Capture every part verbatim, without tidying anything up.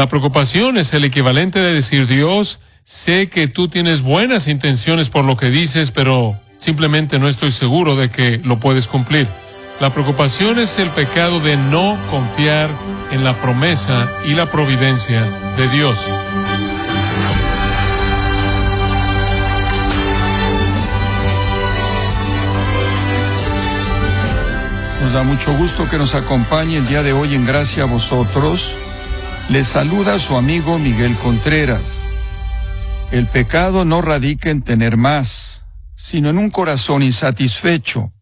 La preocupación es el equivalente de decir: Dios, sé que tú tienes buenas intenciones por lo que dices, pero simplemente no estoy seguro de que lo puedes cumplir. La preocupación es el pecado de no confiar en la promesa y la providencia de Dios. Nos da mucho gusto que nos acompañe el día de hoy en Gracia a Vosotros. Les saluda su amigo Miguel Contreras. El pecado no radica en tener más, sino en un corazón insatisfecho.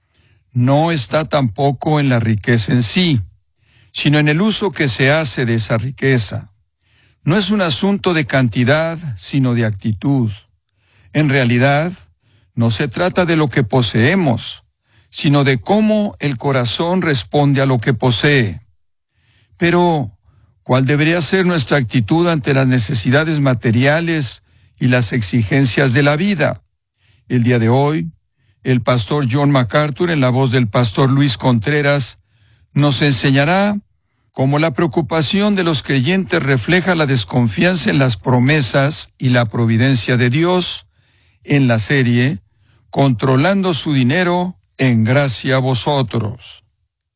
No está tampoco en la riqueza en sí, sino en el uso que se hace de esa riqueza. No es un asunto de cantidad, sino de actitud. En realidad, no se trata de lo que poseemos, sino de cómo el corazón responde a lo que posee. Pero, ¿cuál debería ser nuestra actitud ante las necesidades materiales y las exigencias de la vida? El día de hoy, el pastor John MacArthur, en la voz del pastor Luis Contreras, nos enseñará cómo la preocupación de los creyentes refleja la desconfianza en las promesas y la providencia de Dios en la serie Controlando su dinero en Gracia a Vosotros.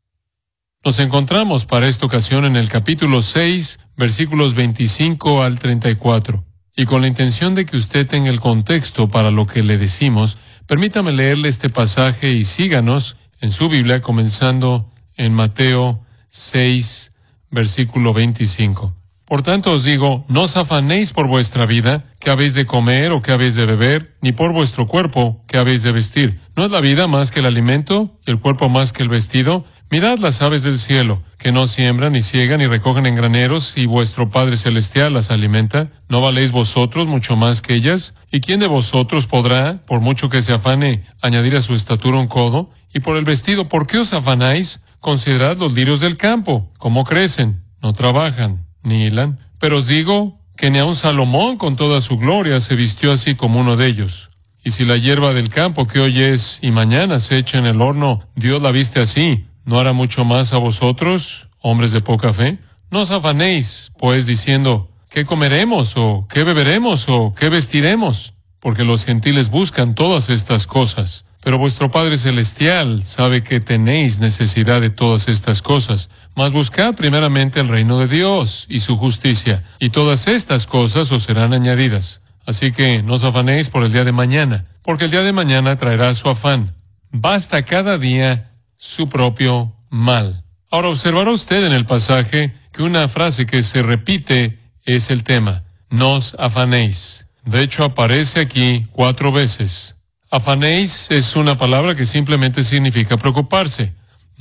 Nos encontramos para esta ocasión en el capítulo seis, versículos veinticinco al treinta y cuatro. Y con la intención de que usted tenga el contexto para lo que le decimos, permítame leerle este pasaje y síganos en su Biblia, comenzando en Mateo seis, versículo veinticinco. Por tanto os digo, no os afanéis por vuestra vida, qué habéis de comer o qué habéis de beber, ni por vuestro cuerpo, qué habéis de vestir. ¿No es la vida más que el alimento, y el cuerpo más que el vestido? Mirad las aves del cielo, que no siembran, ni ciegan, ni recogen en graneros, y vuestro Padre Celestial las alimenta. ¿No valéis vosotros mucho más que ellas? ¿Y quién de vosotros podrá, por mucho que se afane, añadir a su estatura un codo? Y por el vestido, ¿por qué os afanáis? Considerad los lirios del campo, cómo crecen, no trabajan, ni hilan. Pero os digo que ni aun Salomón con toda su gloria se vistió así como uno de ellos. Y si la hierba del campo que hoy es y mañana se echa en el horno, Dios la viste así, ¿no hará mucho más a vosotros, hombres de poca fe? No os afanéis, pues, diciendo, ¿qué comeremos, o qué beberemos, o qué vestiremos? Porque los gentiles buscan todas estas cosas. Pero vuestro Padre Celestial sabe que tenéis necesidad de todas estas cosas. Mas buscad primeramente el reino de Dios y su justicia, y todas estas cosas os serán añadidas. Así que no os afanéis por el día de mañana, porque el día de mañana traerá su afán. Basta cada día su propio mal. Ahora observará usted en el pasaje que una frase que se repite es el tema: no os afanéis. De hecho, aparece aquí cuatro veces. Afanéis es una palabra que simplemente significa preocuparse.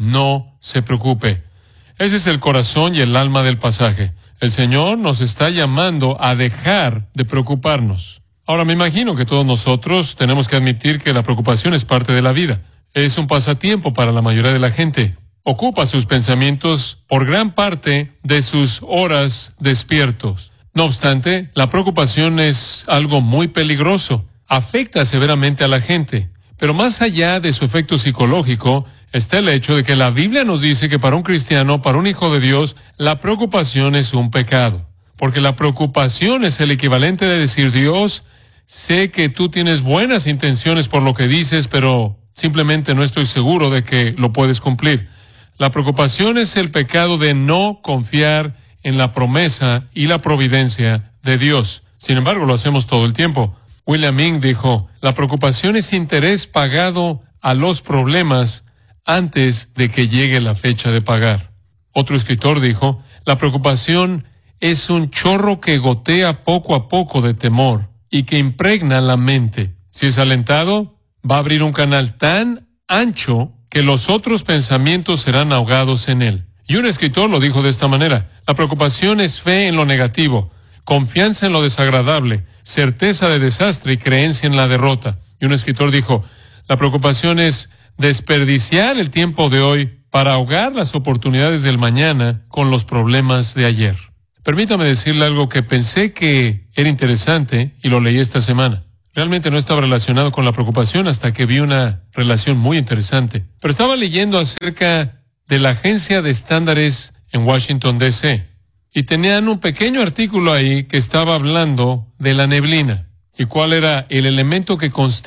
No se preocupe. Ese es el corazón y el alma del pasaje. El Señor nos está llamando a dejar de preocuparnos. Ahora, me imagino que todos nosotros tenemos que admitir que la preocupación es parte de la vida. Es un pasatiempo para la mayoría de la gente. Ocupa sus pensamientos por gran parte de sus horas despiertos. No obstante, la preocupación es algo muy peligroso. Afecta severamente a la gente, pero más allá de su efecto psicológico, está el hecho de que la Biblia nos dice que para un cristiano, para un hijo de Dios, la preocupación es un pecado. Porque la preocupación es el equivalente de decir: Dios, sé que tú tienes buenas intenciones por lo que dices, pero simplemente no estoy seguro de que lo puedes cumplir. La preocupación es el pecado de no confiar en la promesa y la providencia de Dios. Sin embargo, lo hacemos todo el tiempo. William Inge dijo, la preocupación es interés pagado a los problemas antes de que llegue la fecha de pagar. Otro escritor dijo, la preocupación es un chorro que gotea poco a poco de temor y que impregna la mente. Si es alentado, va a abrir un canal tan ancho que los otros pensamientos serán ahogados en él. Y un escritor lo dijo de esta manera, la preocupación es fe en lo negativo, confianza en lo desagradable, certeza de desastre y creencia en la derrota. Y un escritor dijo, la preocupación es desperdiciar el tiempo de hoy para ahogar las oportunidades del mañana con los problemas de ayer. Permítame decirle algo que pensé que era interesante y lo leí esta semana. Realmente no estaba relacionado con la preocupación hasta que vi una relación muy interesante. Pero estaba leyendo acerca de la agencia de estándares en Washington, D C Y tenían un pequeño artículo ahí que estaba hablando de la neblina y cuál era el elemento que constituía